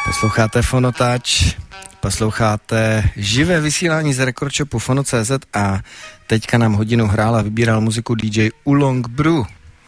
Posloucháte Fonotáč, posloucháte živé vysílání z Rekordshopu Fono.cz a teďka nám hodinu hrál a vybíral muziku DJ Oolong Brew.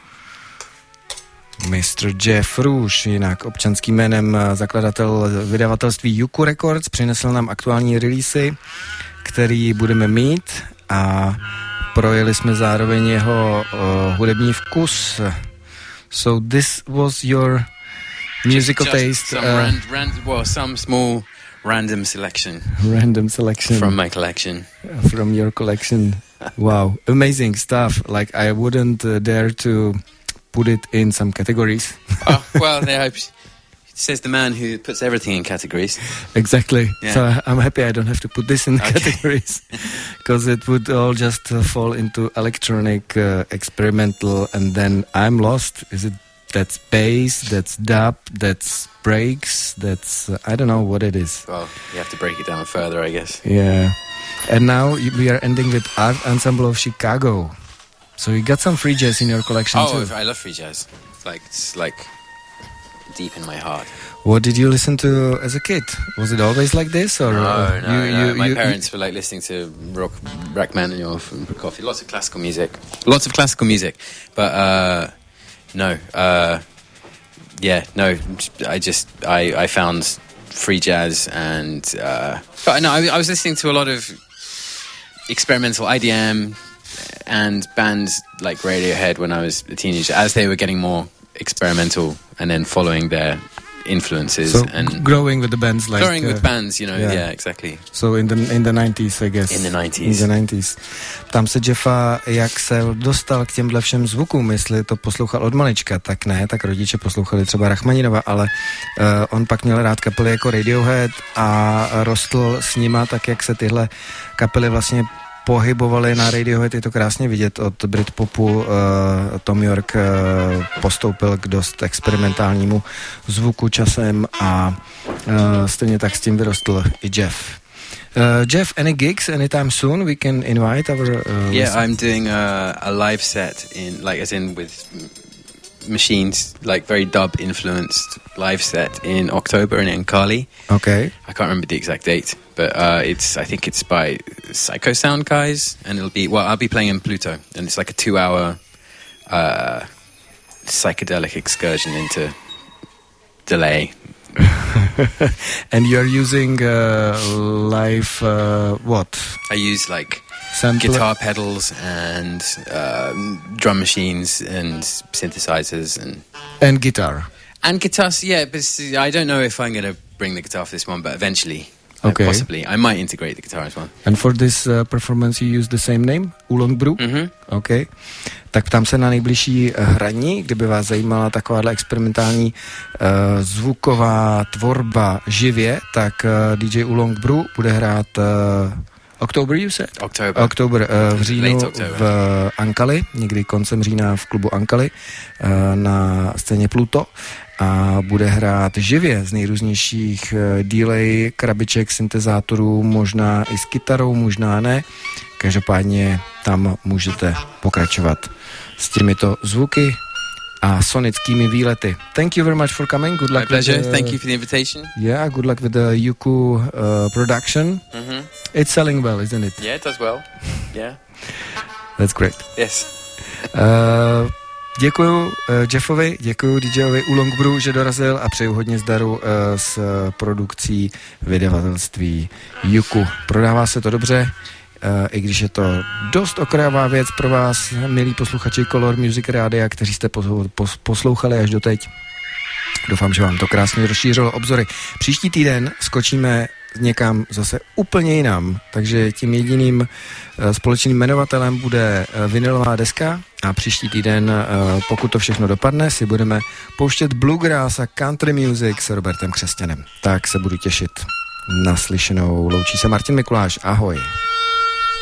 Mr. Jeff Rouge, jinak občanským jménem zakladatel vydavatelství Yuku Records, přinesl nám aktuální releasy, který budeme mít a projeli jsme zároveň jeho hudební vkus. So this was your musical taste. Some small random selection. Random selection. From my collection. From your collection. Wow, amazing stuff. Like I wouldn't dare to put it in some categories. Oh, well, says the man who puts everything in categories. Exactly. Yeah. So I'm happy I don't have to put this in categories because it would all just fall into electronic, experimental, and then I'm lost. That's bass, that's dub, that's breaks, that's I don't know what it is. Well, you have to break it down further, I guess. Yeah. And now we are ending with Art Ensemble of Chicago. So you got some free jazz in your collection too. Oh, I love free jazz. It's like deep in my heart. What did you listen to as a kid? Was it always like this, or no? My parents were like listening to Rachmaninoff and Prokofiev, lots of classical music, but I found free jazz and but no, I was listening to a lot of experimental IDM and bands like Radiohead when I was a teenager, as they were getting more experimental and then following their influences. So and growing with the bands, like growing with bands, yeah, exactly. So in the 90s, I guess. In the 90s. Ptám se Jeffa, jak se dostal k těmhle všem zvukům, jestli to poslouchal od malička, tak ne, tak rodiče poslouchali třeba Rachmaninova, ale on pak měl rád kapely jako Radiohead a rostl s nima tak, jak se tyhle kapely vlastně pohybovali na Radiohead, je to krásně vidět, od Britpopu Tom York postoupil k dost experimentálnímu zvuku časem a stejně tak s tím vyrostl i Jeff. Jeff, any gigs anytime soon we can invite our I'm doing a live set with machines, like very dub influenced live set in October in Nkali. Okay. I can't remember the exact date, but I think it's by Psycho Sound guys, and I'll be playing in Pluto, and it's like a 2-hour psychedelic excursion into delay. And you're using live what? I use like Sampler? Guitar pedals and drum machines and synthesizers and guitar. And guitars, yeah, but I don't know if I'm going to bring the guitar for this one, but eventually, possibly. I might integrate the guitar as well. And for this performance you use the same name? Oolong Brew? Mm-hmm. Okay. Tak ptám se na nejbližší hraní, kdyby vás zajímala takováhle experimentální zvuková tvorba živě, tak DJ Oolong Brew bude hrát October, you said? October v říjnu v Ankali, někdy koncem října v klubu Ankali na scéně Pluto a bude hrát živě z nejrůznějších delay, krabiček, syntezátorů, možná i s kytarou, možná ne. Každopádně tam můžete pokračovat s těmito zvuky a sonickými výlety. Thank you very much for coming. Good luck. My pleasure. Thank you for the invitation. Yeah, good luck with the Yuku production. Mm-hmm. It's selling well, isn't it? Yeah, it does well. Yeah. That's great. Yes. Děkuju Jeffovi, děkuju DJovi Oolong Brew, že dorazil a přeju hodně zdaru s produkcí vydavatelství Yuku. Prodává se to dobře, i když je to dost okrajová věc pro vás, milí posluchači Color Music Rádia, kteří jste poslouchali až doteď. Doufám, že vám to krásně rozšířilo obzory. Příští týden skočíme někam zase úplně jinam, takže tím jediným společným jmenovatelem bude vinylová deska a příští týden, pokud to všechno dopadne, si budeme pouštět bluegrass a country music s Robertem Křesťanem. Tak se budu těšit. Naslyšenou. Loučí se Martin Mikuláš. Ahoj.